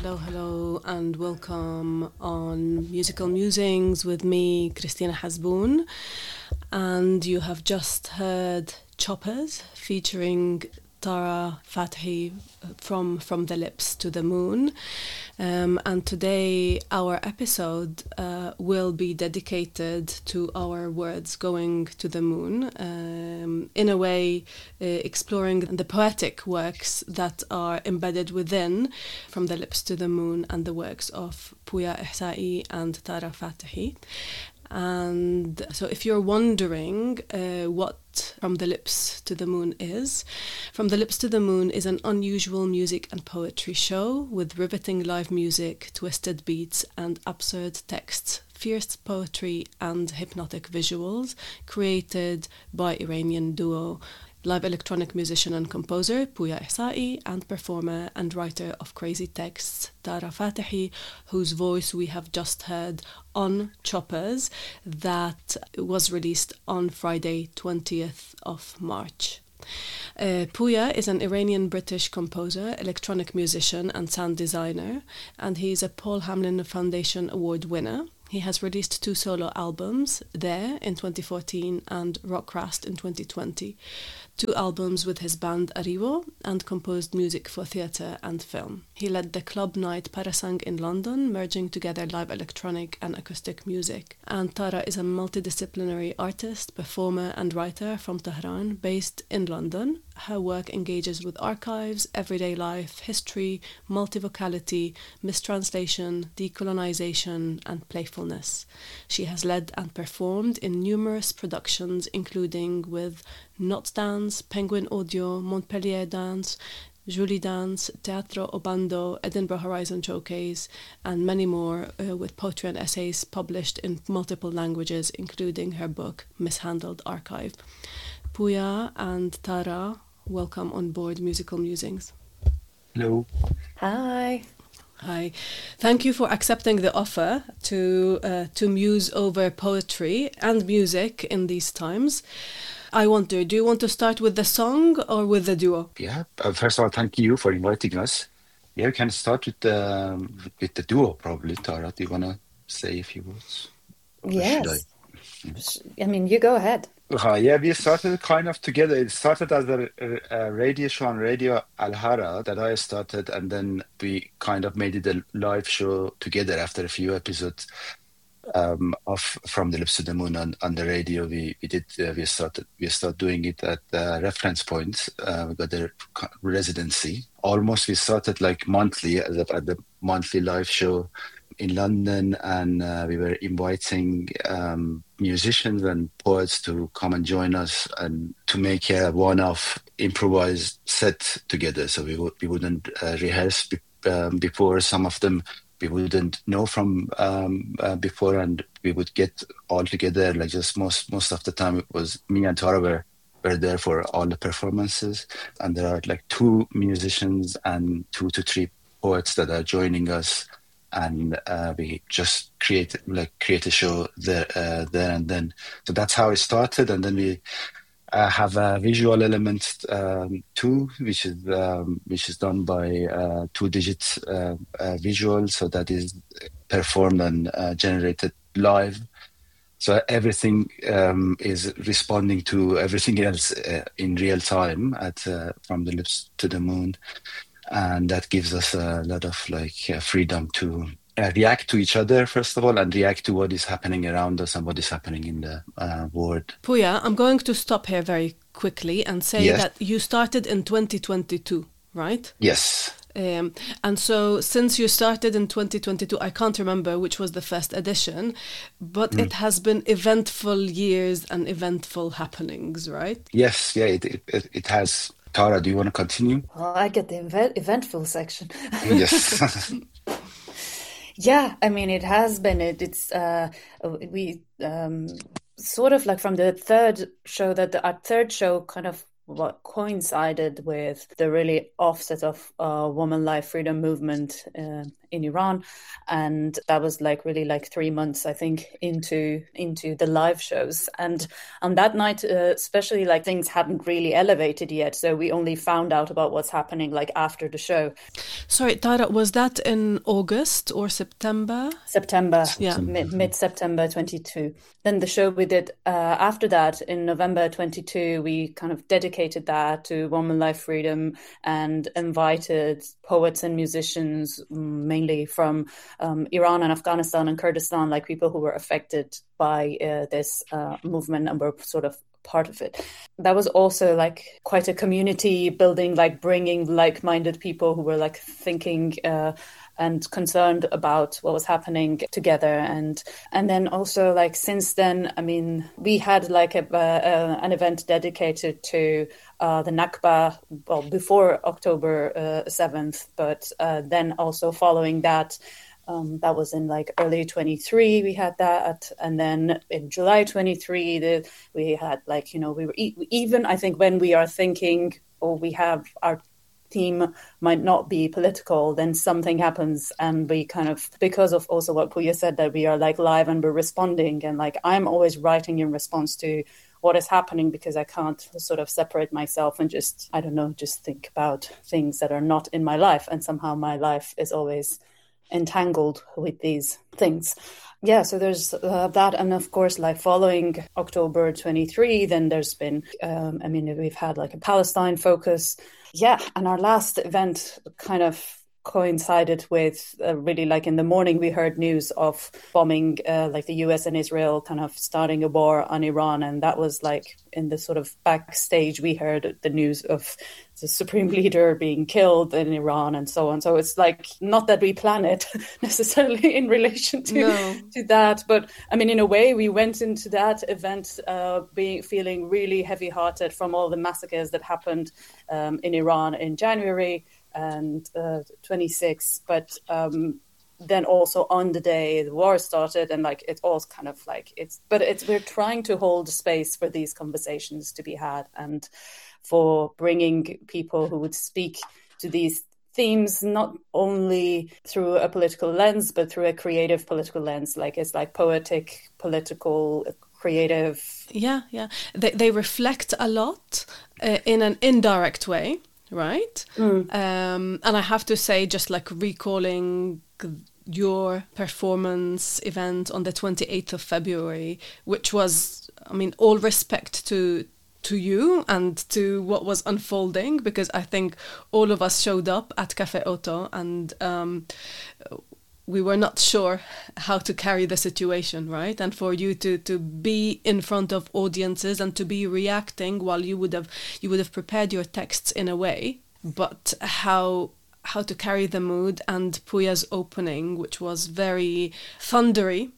Hello, and welcome on Musical Musings with me, Christina Hasboun. And you have just heard Choppers featuring Tara Fathi from the Lips to the Moon. And today our episode will be dedicated to our words going to the moon, in a way exploring the poetic works that are embedded within From the Lips to the Moon and the works of Pouya Ihsaei and Tara Fathi. And so if you're wondering what From the Lips to the Moon is, From the Lips to the Moon is an unusual music and poetry show with riveting live music, twisted beats and absurd texts, fierce poetry and hypnotic visuals, created by Iranian duo live electronic musician and composer Pouya Ihsaei and performer and writer of crazy texts Tara Fathi, whose voice we have just heard on Choppers, that was released on Friday 20th of March. Pouya is an Iranian-British composer, electronic musician and sound designer, and he's a Paul Hamlyn Foundation Award winner. He has released 2 solo albums, There in 2014 and Rockrast in 2020, 2 albums with his band Arrivo, and composed music for theatre and film. He led the club night Parasang in London, merging together live electronic and acoustic music. And Tara is a multidisciplinary artist, performer and writer from Tehran, based in London. Her work engages with archives, everyday life, history, multivocality, mistranslation, decolonization, and playfulness. She has led and performed in numerous productions, including with Not Dance, Penguin Audio, Montpellier Dance, Julie Dance, Teatro Obando, Edinburgh Horizon Showcase, and many more, with poetry and essays published in multiple languages, including her book, Mishandled Archive. Pouya and Tara, welcome on board Musical Musings. Hello. Hi. Hi. Thank you for accepting the offer to muse over poetry and music in these times. I wonder, do you want to start with the song or with the duo? Yeah. First of all, thank you for inviting us. Yeah, we can start with the duo, probably. Tara, do you want to say a few words? Yes. I mean, you go ahead. Yeah, we started kind of together. It started as a radio show on Radio Al-Hara that I started, and then we kind of made it a live show together after a few episodes of From the Lips to the Moon on the radio. We started doing it at reference points. We got the residency. Almost we started like monthly at the monthly live show in London, and we were inviting musicians and poets to come and join us and to make a one-off improvised set together. So we wouldn't rehearse before. Some of them we wouldn't know from before, and we would get all together. Like just most of the time, it was me and Tara were there for all the performances, and there are like 2 musicians and 2 to 3 poets that are joining us. And we just create a show there and then. So that's how it started, and then we have a visual element too, which is done by 2 digits visual. So that is performed and generated live. So everything is responding to everything else in real time at From the Lips to the Moon. And that gives us a lot of freedom to react to each other, first of all, and react to what is happening around us and what is happening in the world. Pouya, I'm going to stop here very quickly and say that you started in 2022, right? Yes. And so since you started in 2022, I can't remember which was the first edition, but it has been eventful years and eventful happenings, right? Yes, yeah, it has. Tara, do you want to continue? Well, I get the eventful section. Yes. Yeah, I mean, it has been. It's we sort of like from the third show our third show kind of coincided with the really offset of woman life freedom movement in Iran, and that was really 3 months, I think, into the live shows. And on that night, especially, things hadn't really elevated yet, so we only found out about what's happening after the show. Sorry, Tara, was that in August or September? September, Yeah. mid-September 22. Then the show we did after that in November 22, we kind of dedicated that to Woman Life Freedom and invited poets and musicians, mainly from Iran and Afghanistan and Kurdistan, like people who were affected by this movement and were sort of part of it. That was also like quite a community building, like bringing like-minded people who were like thinking and concerned about what was happening together. And then also like since then, I mean, we had like an event dedicated to the Nakba, well, before October 7th, but then also following that, that was in like early 23, we had that. And then in July 23, we had like, you know, we were even, I think when we are thinking, or we have our theme might not be political, then something happens and we kind of, because of also what Puya said, that we are like live and we're responding. And like, I'm always writing in response to what is happening because I can't sort of separate myself and just, I don't know, just think about things that are not in my life. And somehow my life is always entangled with these things. Yeah, so there's that. And of course, like following October 23, then there's been, I mean, we've had like a Palestine focus. Yeah, and our last event kind of coincided with really like in the morning we heard news of bombing like the US and Israel kind of starting a war on Iran, and that was like in the sort of backstage we heard the news of the supreme leader being killed in Iran and so on. So it's like not that we plan it necessarily in relation to that, but I mean in a way we went into that event feeling really heavy-hearted from all the massacres that happened in Iran in January and 26, but then also on the day the war started, and like it's all kind of like we're trying to hold space for these conversations to be had and for bringing people who would speak to these themes not only through a political lens but through a creative political lens, like it's like poetic, political, creative. Yeah, they reflect a lot in an indirect way. Right. And I have to say, just like recalling your performance event on the 28th of February, which was, I mean, all respect to you and to what was unfolding, because I think all of us showed up at Café Otto and we were not sure how to carry the situation, right? And for you to be in front of audiences and to be reacting while you would have prepared your texts in a way, but how to carry the mood, and Puya's opening, which was very thundery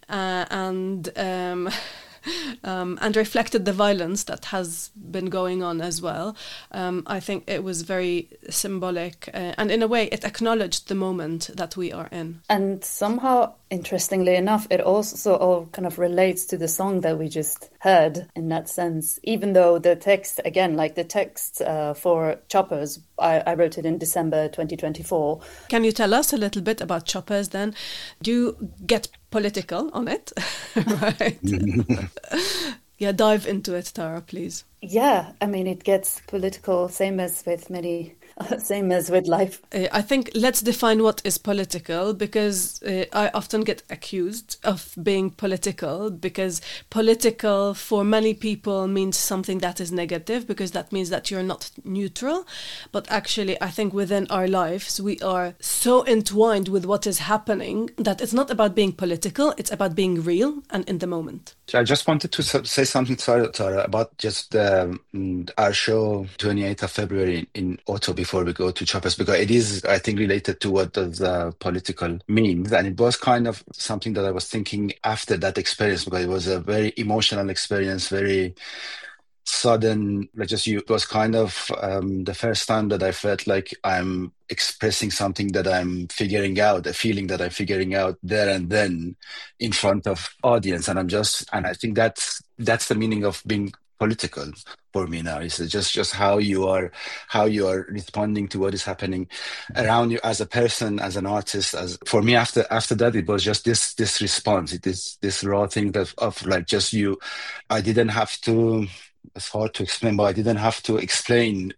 and reflected the violence that has been going on as well. I think it was very symbolic and in a way it acknowledged the moment that we are in. And somehow, interestingly enough, it also all kind of relates to the song that we just heard in that sense, even though the text, again, like the text for Choppers, I wrote it in December 2024. Can you tell us a little bit about Choppers then? Do you get political on it? Right. Yeah, dive into it, Tara, please. Yeah, I mean, it gets political, same as with life. I think let's define what is political, because I often get accused of being political, because political for many people means something that is negative, because that means that you're not neutral. But actually, I think within our lives, we are so entwined with what is happening that it's not about being political, it's about being real and in the moment. I just wanted to say something, Tara, about just our show 28th of February in Otto before we go to Choppers, because it is, I think, related to what does political mean. And it was kind of something that I was thinking after that experience, because it was a very emotional experience, very sudden. It was kind of the first time that I felt like I'm expressing something that I'm figuring out, a feeling that I'm figuring out there and then in front of audience. And I think that's the meaning of being political for me now. It's just how you are responding to what is happening around you as a person, as an artist. As for me, after that, it was just this response. It is this raw thing of like just you. I didn't have to. It's hard to explain, but I didn't have to explain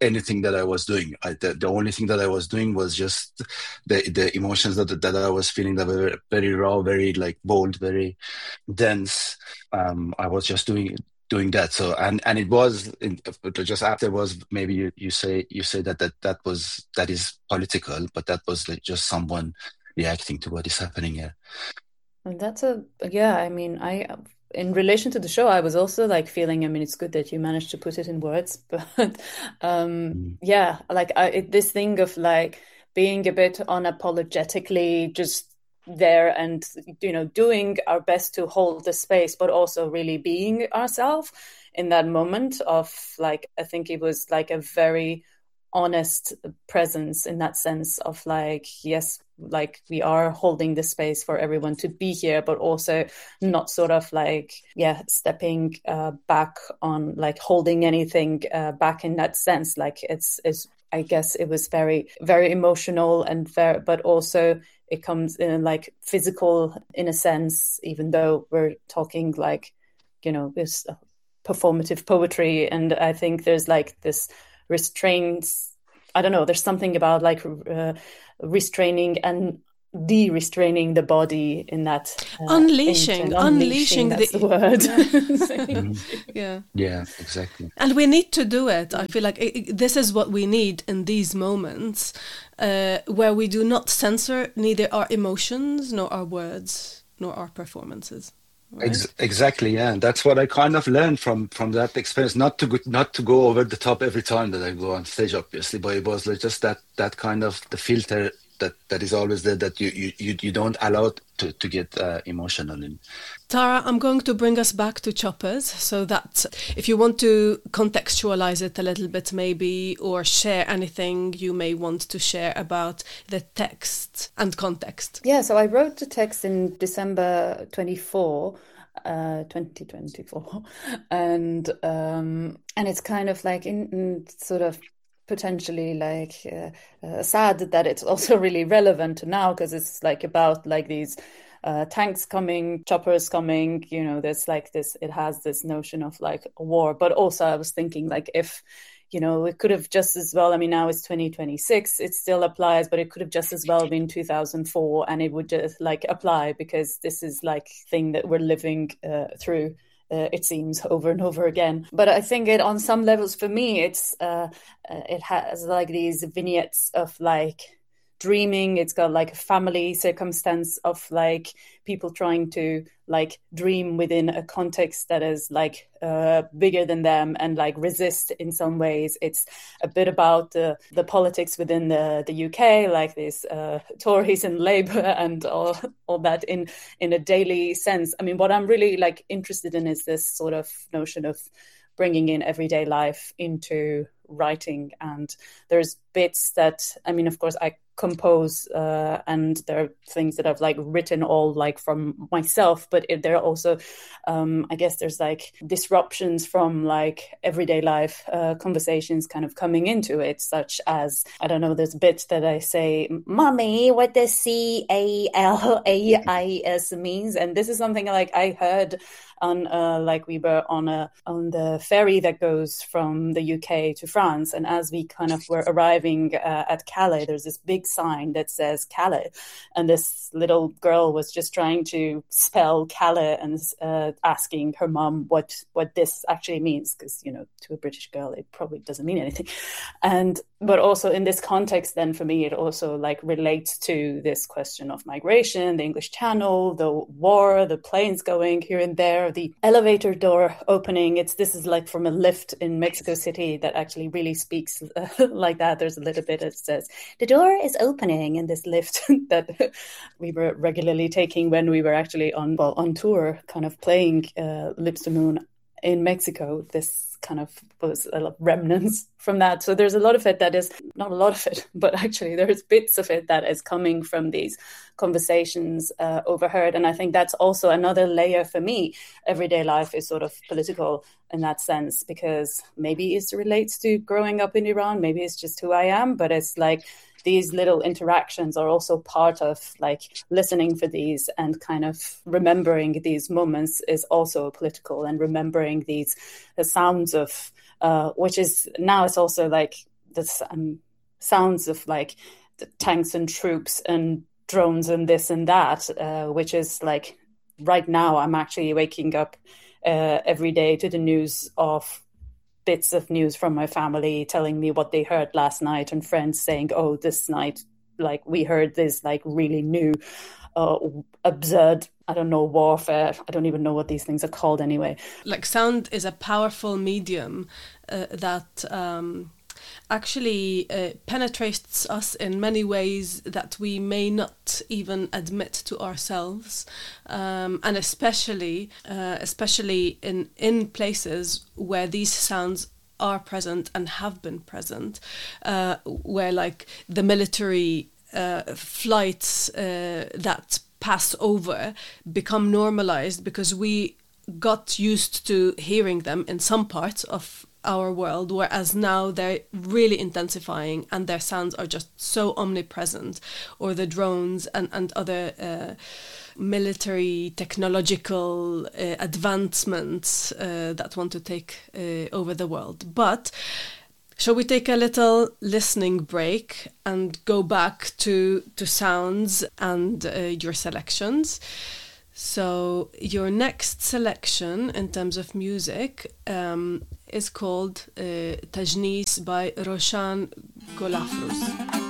anything that I was doing. The only thing that I was doing was just the emotions that I was feeling, that were very raw, very like bold, very dense. I was just doing that. So and it was just after was, maybe you say that is political, but that was like just someone reacting to what is happening here. And that's I mean, in relation to the show, I was also like feeling, I mean, it's good that you managed to put it in words, but this thing of like being a bit unapologetically just there and, doing our best to hold the space, but also really being ourselves in that moment of like, I think it was like a very honest presence in that sense of like, yes, like we are holding the space for everyone to be here, but also not sort of like, stepping back on like holding anything back in that sense. Like it's I guess it was very, very emotional and very, but also it comes in like physical in a sense, even though we're talking like, this performative poetry. And I think there's like this restraints, I don't know, there's something about like restraining and de-restraining the body in that unleashing that's the word. Yeah, exactly. And we need to do it. I feel like this is what we need in these moments where we do not censor neither our emotions nor our words nor our performances. Right? Exactly, yeah. That's what I kind of learned from that experience. Not to go over the top every time that I go on stage, obviously, but it was like just that kind of the filter that is always there, that you don't allow to get emotional in. Tara, I'm going to bring us back to Choppers, so that if you want to contextualize it a little bit maybe, or share anything you may want to share about the text and context. Yeah, so I wrote the text in December 2024, and it's kind of like in sort of potentially like sad that it's also really relevant now, because it's like about like these tanks coming, choppers coming, there's like this, it has this notion of like a war. But also I was thinking like, if it could have just as well, I mean, now it's 2026, it still applies, but it could have just as well been 2004, and it would just like apply, because this is like thing that we're living through. It seems over and over again. But I think it, on some levels, for me, it has like these vignettes of like dreaming. It's got like a family circumstance of like people trying to like dream within a context that is like bigger than them, and like resist in some ways. It's a bit about the politics within the UK, like these Tories and Labour and all that in a daily sense. I mean, what I'm really like interested in is this sort of notion of bringing in everyday life into writing. And there's bits that, I mean, of course, I compose and there are things that I've like written all like from myself, but there are also I guess there's like disruptions from like everyday life conversations kind of coming into it, such as, I don't know, there's bits that I say, "Mommy, what does CALAIS means?" And this is something like I heard on like we were on the ferry that goes from the UK to France, and as we kind of were arriving at Calais, there's this big sign that says Calais, and this little girl was just trying to spell Calais and asking her mom what this actually means, because to a British girl it probably doesn't mean anything. But also in this context, then for me it also like relates to this question of migration, the English Channel, the war, the planes going here and there, the elevator door opening. This is like from a lift in Mexico City that actually really speaks like that. There's a little bit that says the door is opening in this lift that we were regularly taking when we were actually on tour, kind of playing Lips to Moon in Mexico. This kind of was remnants from that. So there's a lot of it that is, not a lot of it, but actually there's bits of it that is coming from these conversations overheard. And I think that's also another layer for me. Everyday life is sort of political in that sense, because maybe it relates to growing up in Iran, maybe it's just who I am, but it's like these little interactions are also part of like listening for these, and kind of remembering these moments is also political, and remembering these sounds of which is now, it's also like sounds of like the tanks and troops and drones and this and that, which is like right now I'm actually waking up every day to the news of bits of news from my family telling me what they heard last night, and friends saying, oh, this night, like we heard this like really new absurd, I don't know, warfare. I don't even know what these things are called anyway. Like sound is a powerful medium that actually penetrates us in many ways that we may not even admit to ourselves, and especially in places where these sounds are present and have been present, where like the military flights that pass over become normalized because we got used to hearing them in some parts of our world, whereas now they're really intensifying and their sounds are just so omnipresent, or the drones and other military technological advancements that want to take over the world. But shall we take a little listening break and go back to sounds and your selections? So your next selection in terms of music is called Tajnis by Roshan Golafruz.